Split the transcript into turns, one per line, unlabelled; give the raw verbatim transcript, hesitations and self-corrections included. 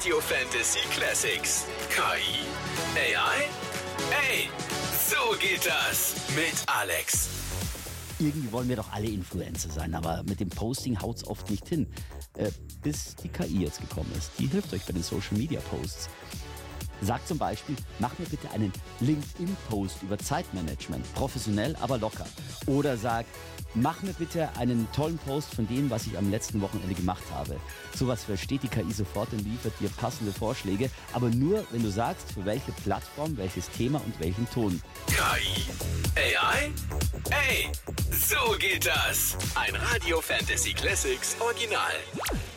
Radio Fantasy Classics. K I? A I? Ey, so geht das mit Alex.
Irgendwie wollen wir doch alle Influencer sein, aber mit dem Posting haut's oft nicht hin. Äh, bis die K I jetzt gekommen ist. Die hilft euch bei den Social Media Posts. Sagt zum Beispiel, mach mir bitte einen LinkedIn-Post über Zeitmanagement. Professionell, aber locker. Oder sag, mach mir bitte einen tollen Post von dem, was ich am letzten Wochenende gemacht habe. Sowas versteht die K I sofort und liefert dir passende Vorschläge. Aber nur, wenn du sagst, für welche Plattform, welches Thema und welchen Ton.
K I? A I? Ey, so geht das. Ein Radio Fantasy Classics Original.